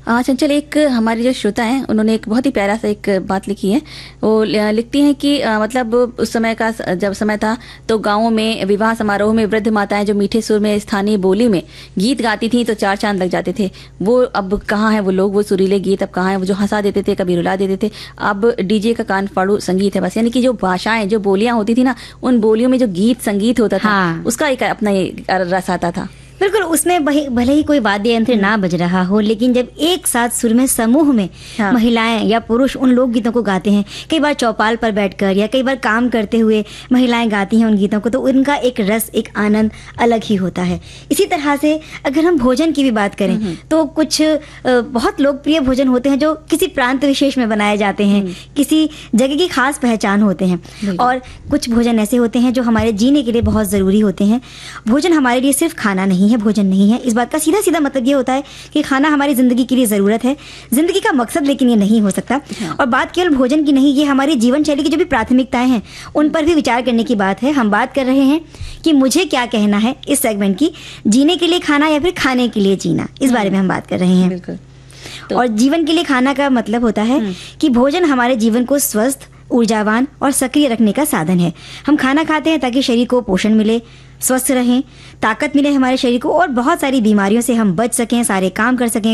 चंचल, एक हमारे जो श्रोता हैं उन्होंने एक बहुत ही प्यारा सा एक बात लिखी है। वो लिखती हैं कि मतलब उस समय का जब समय था तो गाँवों में विवाह समारोह में वृद्ध माताएं जो मीठे सुर में स्थानीय बोली में गीत गाती थी तो 4 चांद लग जाते थे। वो अब कहाँ है वो लोग, वो सुरीले गीत अब कहाँ है, वो जो हंसा देते थे कभी रुला देते थे। अब डीजे का कान फाड़ू संगीत है बस। यानी कि जो भाषाएं, जो बोलियां होती थी ना, उन बोलियों में जो गीत संगीत होता था, उसका एक अपना रस आता था। बिल्कुल, उसमें भले ही कोई वाद्य यंत्र ना बज रहा हो, लेकिन जब एक साथ सुर में समूह में महिलाएं या पुरुष उन लोक गीतों को गाते हैं, कई बार चौपाल पर बैठकर या कई बार काम करते हुए महिलाएं गाती हैं उन गीतों को, तो उनका एक रस, एक आनंद अलग ही होता है। इसी तरह से अगर हम भोजन की भी बात करें तो कुछ बहुत लोकप्रिय भोजन होते हैं जो किसी प्रांत विशेष में बनाए जाते हैं, किसी जगह की खास पहचान होते हैं, और कुछ भोजन ऐसे होते हैं जो हमारे जीने के लिए बहुत ज़रूरी होते हैं। भोजन हमारे लिए सिर्फ खाना नहीं है, भोजन नहीं है। इस बात का सीधा सीधा मतलब ये होता है कि खाना हमारी जिंदगी के लिए जरूरत है, जिंदगी का मकसद लेकिन ये नहीं हो सकता। और बात केवल भोजन की नहीं, ये हमारी जीवन शैली की जो भी प्राथमिकताएं हैं उन पर भी विचार करने की बात है। हम बात कर रहे हैं कि मुझे क्या कहना है इस सेगमेंट की, जीने के लिए खाना या फिर खाने के लिए जीना, इस बारे में हम बात कर रहे हैं। और जीवन के लिए खाना का मतलब होता है कि भोजन हमारे जीवन को स्वस्थ, ऊर्जावान और सक्रिय रखने का साधन है। हम खाना खाते हैं ताकि शरीर को पोषण मिले, स्वस्थ रहें, ताकत मिले हमारे शरीर को, और बहुत सारी बीमारियों से हम बच सकें, सारे काम कर सकें,